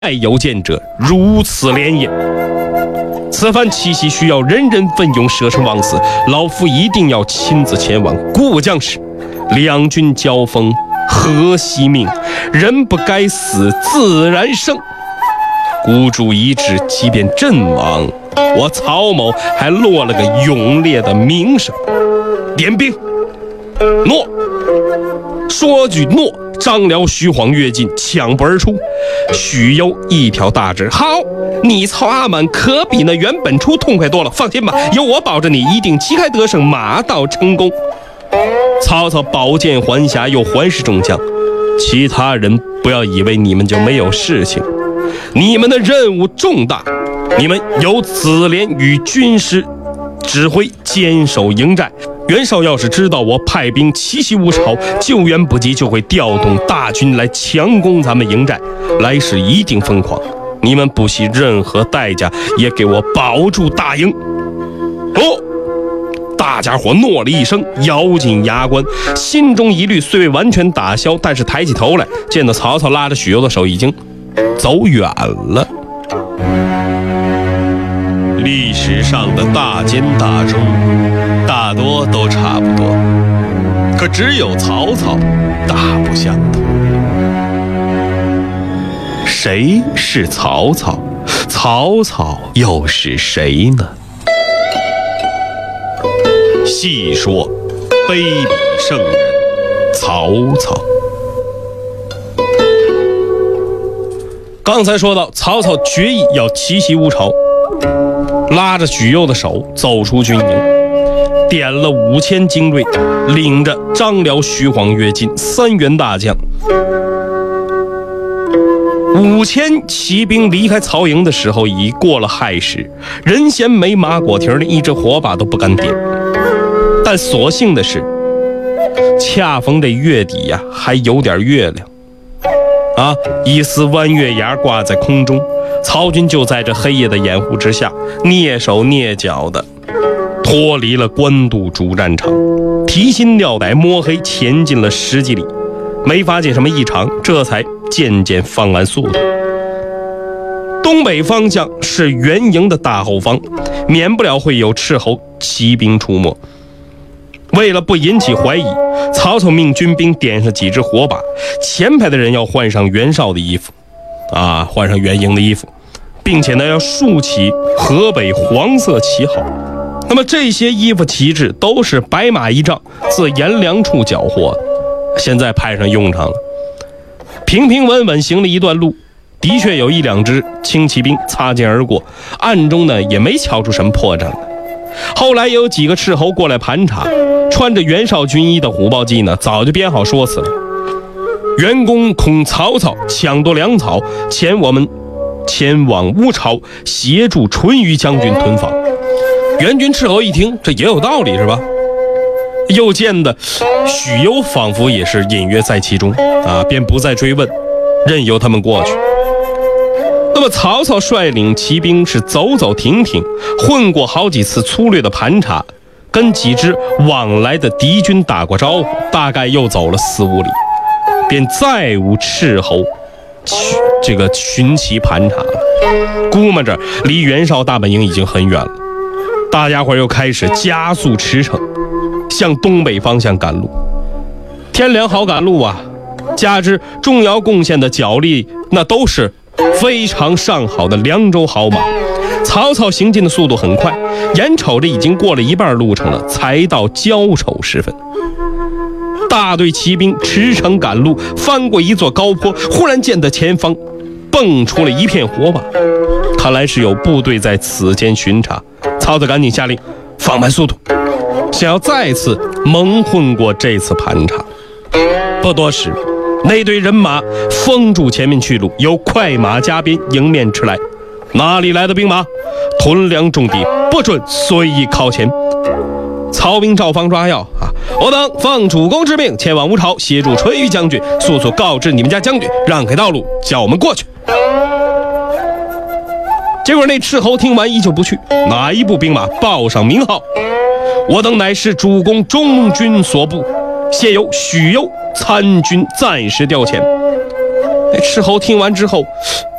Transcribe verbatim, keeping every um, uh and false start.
有见者如此连也。此番七夕需要人人奋勇，舍生忘死，老夫一定要亲自前往。故将士，两军交锋，何惜命？人不该死，自然生。孤注一掷，即便阵亡，我曹某还落了个勇烈的名声。点兵，诺。说句诺，张辽、徐晃跃进，抢步而出。许攸一挑大指，好，你曹阿满可比那袁本初痛快多了。放心吧，有我保着你一定旗开得胜，马到成功。曹操宝剑还匣，又还是众将，其他人不要以为你们就没有事情，你们的任务重大，你们由子廉与军师指挥坚守营寨。袁绍要是知道我派兵奇袭吴巢，救援不及，就会调动大军来强攻咱们营寨，来时一定疯狂。你们不惜任何代价也给我保住大营。哦，大家伙诺了一声，咬紧牙关，心中疑虑虽未完全打消，但是抬起头来，见到曹操拉着许攸的手已经走远了。历史上的大奸大忠大多都差不多，可只有曹操大不相同。谁是曹操？曹操又是谁呢？细说卑鄙圣人曹操。刚才说到曹操决意要奇袭吴巢，拉着许攸的手走出军营，点了五千精锐，领着张辽、徐晃跃进三员大将。五千骑兵离开曹营的时候已过了亥时，人嫌没马果蹄，连一支火把都不敢点。但所幸的是，恰逢这月底呀、啊，还有点月亮啊，一丝弯月牙挂在空中。曹军就在这黑夜的掩护之下，蹑手蹑脚的脱离了官渡主战场，提心吊胆摸黑前进了十几里，没发现什么异常，这才渐渐放慢速度。东北方向是援营的大后方，免不了会有斥候骑兵出没。为了不引起怀疑，曹操命军兵点上几支火把，前排的人要换上袁绍的衣服啊，换上援营的衣服，并且呢要竖起河北黄色旗号。那么这些衣服旗帜都是白马一丈自颜良处缴获的，现在派上用场了。平平稳稳行了一段路，的确有一两支轻骑兵擦肩而过，暗中呢也没瞧出什么破绽来。后来也有几个斥候过来盘查，穿着袁绍军衣的虎豹骑呢早就编好说辞了，袁公恐曹操抢夺粮草，前我们前往乌巢协助淳于将军屯防。袁军斥候一听，这也有道理是吧？又见的许攸仿佛也是隐约在其中啊，便不再追问，任由他们过去。那么曹操率领骑兵是走走停停，混过好几次粗略的盘查，跟几支往来的敌军打过招呼，大概又走了四五里，便再无斥候这个群骑盘查了。估摸着离袁绍大本营已经很远了，大家伙又开始加速驰骋，向东北方向赶路。天凉好赶路啊，加之钟繇贡献的脚力，那都是非常上好的凉州好马。曹操行进的速度很快，眼瞅着已经过了一半路程了，才到交丑时分。大队骑兵驰骋赶路，翻过一座高坡，忽然见得前方蹦出了一片火把，看来是有部队在此间巡查。曹操赶紧下令放慢速度，想要再次蒙混过这次盘查。不多时，那队人马封住前面去路，由快马加鞭迎面驰来。哪里来的兵马？屯粮重地，不准随意靠前。曹兵照方抓药啊！我等奉主公之命，前往乌巢协助淳于将军，速速告知你们家将军，让开道路，叫我们过去。结果那斥候听完依旧不去，哪一部兵马报上名号？我等乃是主公中军所部，现由许攸参军暂时调遣。那斥候听完之后，